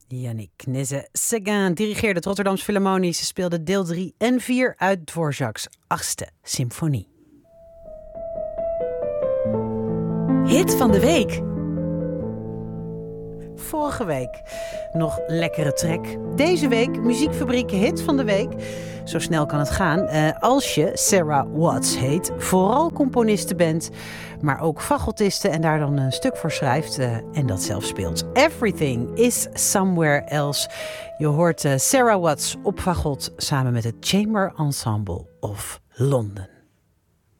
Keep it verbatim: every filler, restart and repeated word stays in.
Yannick Nézet-Séguin dirigeerde het Rotterdamse Philharmonie. Ze speelde deel drie en vier uit Dvorak's achtste symfonie. Hit van de week. Vorige week nog lekkere track. Deze week muziekfabriek hit van de week. Zo snel kan het gaan. Uh, als je Sarah Watts heet, vooral componisten bent, maar ook fagottisten en daar dan een stuk voor schrijft uh, en dat zelf speelt. Everything is Somewhere Else. Je hoort uh, Sarah Watts op fagot samen met het Chamber Ensemble of London.